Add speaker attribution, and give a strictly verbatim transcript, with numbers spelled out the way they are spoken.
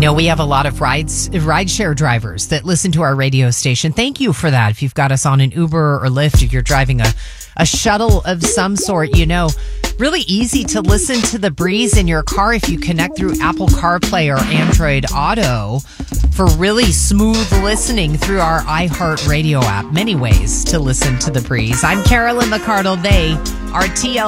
Speaker 1: know we have a lot of rides, rideshare drivers that listen to our radio station. Thank you for that. If you've got us on an Uber or Lyft, if you're driving a, a shuttle of some sort, you know, really easy to listen to The Breeze in your car if you connect through Apple CarPlay or Android Auto for really smooth listening through our iHeartRadio app. Many ways to listen to The Breeze. I'm Carolyn McCardle. They are T L